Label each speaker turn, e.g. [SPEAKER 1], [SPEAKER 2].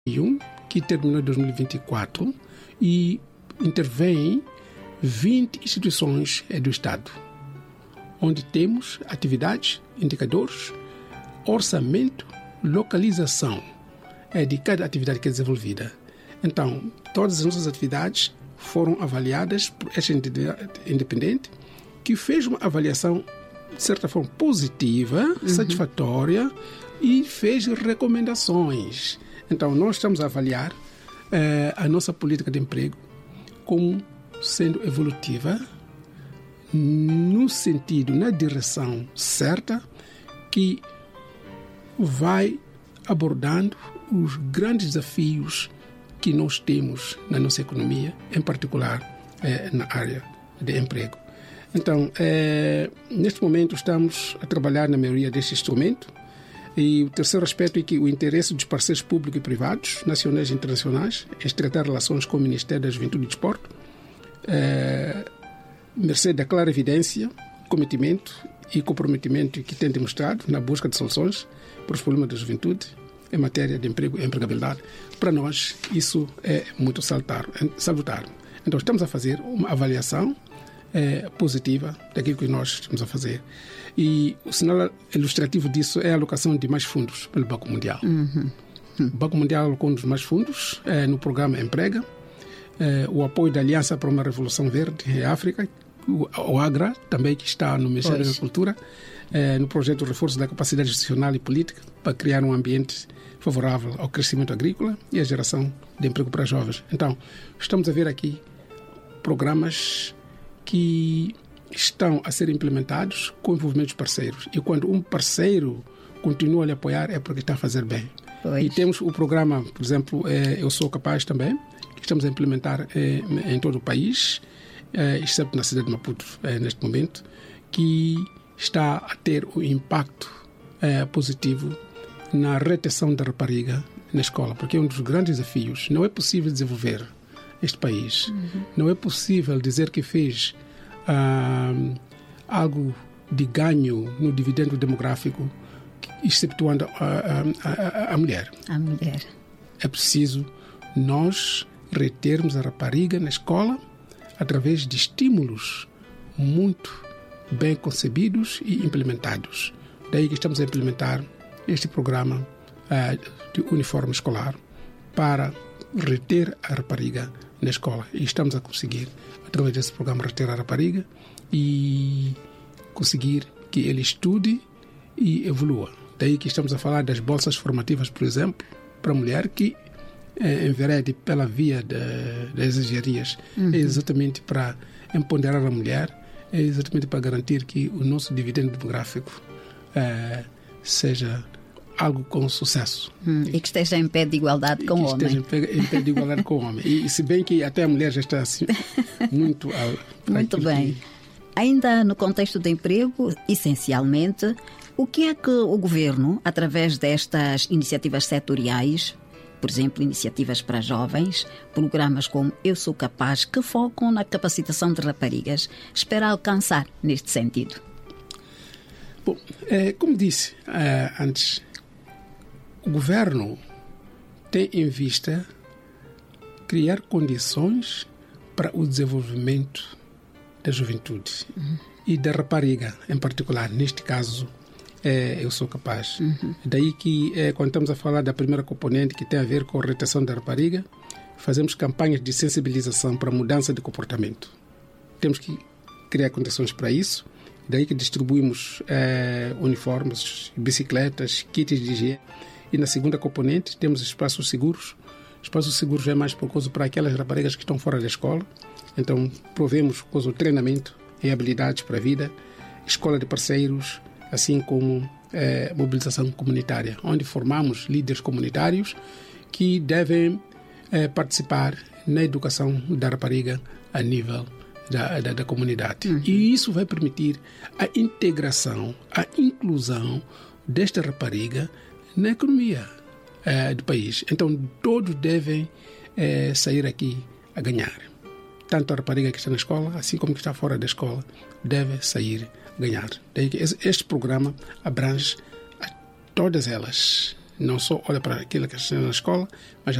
[SPEAKER 1] que terminou em 2024 e intervém 20 instituições do Estado, onde temos atividades, indicadores, orçamento, localização de cada atividade que é desenvolvida. Então, todas as nossas atividades foram avaliadas por esta entidade independente, que fez uma avaliação, de certa forma, positiva, satisfatória, e fez recomendações. Então, nós estamos a avaliar a nossa política de emprego como sendo evolutiva, no sentido, na direção certa, que vai abordando os grandes desafios que nós temos na nossa economia, em particular na área de emprego. Então, neste momento estamos a trabalhar na maioria deste instrumento, e o terceiro aspecto é que o interesse dos parceiros públicos e privados, nacionais e internacionais, é estreitar relações com o Ministério da Juventude e Desporto, mercê da clara evidência, cometimento e comprometimento que tem demonstrado na busca de soluções para os problemas da juventude em matéria de emprego e empregabilidade. Para nós, isso é muito salutar. Então, estamos a fazer uma avaliação positiva daquilo que nós estamos a fazer. E o sinal ilustrativo disso é a alocação de mais fundos pelo Banco Mundial. O Banco Mundial alocou mais fundos no programa Emprega, o apoio da Aliança para uma Revolução Verde em África, o AGRA, também, que está no Ministério da Agricultura, no projeto de reforço da capacidade institucional e política para criar um ambiente favorável ao crescimento agrícola e à geração de emprego para jovens. Então, estamos a ver aqui programas que estão a ser implementados com envolvimento dos parceiros. E quando um parceiro continua a lhe apoiar, é porque está a fazer bem. E temos o programa, por exemplo, Eu Sou Capaz também, que estamos a implementar em todo o país, exceto na cidade de Maputo, neste momento, que está a ter um impacto positivo na retenção da rapariga na escola, porque é um dos grandes desafios. Não é possível desenvolver este país. Não é possível dizer que fez algo de ganho no dividendo demográfico, exceptuando a mulher.
[SPEAKER 2] A mulher.
[SPEAKER 1] É preciso nós retermos a rapariga na escola através de estímulos muito bem concebidos e implementados. Daí que estamos a implementar este programa de uniforme escolar para reter a rapariga na escola. E estamos a conseguir, através desse programa, reter a rapariga e conseguir que ele estude e evolua. Daí que estamos a falar das bolsas formativas, por exemplo, para a mulher que enverede pela via das engenharias. É exatamente para empoderar a mulher, é exatamente para garantir que o nosso dividendo demográfico seja algo com sucesso.
[SPEAKER 2] E que esteja em pé de igualdade com o homem.
[SPEAKER 1] Esteja em pé de igualdade com o homem. E se bem que até a mulher já está assim, muito...
[SPEAKER 2] Muito bem. Ainda no contexto do emprego, essencialmente, o que é que o Governo, através destas iniciativas setoriais, por exemplo, iniciativas para jovens, programas como Eu Sou Capaz, que focam na capacitação de raparigas, espera alcançar neste sentido?
[SPEAKER 1] Bom, como disse antes, o Governo tem em vista criar condições para o desenvolvimento da juventude e da rapariga, em particular. Neste caso, Eu Sou Capaz. Daí que, quando estamos a falar da primeira componente, que tem a ver com a retenção da rapariga, fazemos campanhas de sensibilização para a mudança de comportamento. Temos que criar condições para isso. Daí que distribuímos uniformes, bicicletas, kits de higiene. E na segunda componente temos espaços seguros. Espaços seguros é mais por causa para aquelas raparigas que estão fora da escola. Então, provemos o treinamento em habilidades para a vida, escola de parceiros, assim como mobilização comunitária, onde formamos líderes comunitários que devem participar na educação da rapariga a nível da comunidade. E isso vai permitir a integração, a inclusão desta rapariga na economia do país. Então, todos devem sair aqui a ganhar. Tanto a rapariga que está na escola, assim como que está fora da escola, deve sair a ganhar. Daí que este programa abrange a todas elas não só olha para aquilo que está na escola, mas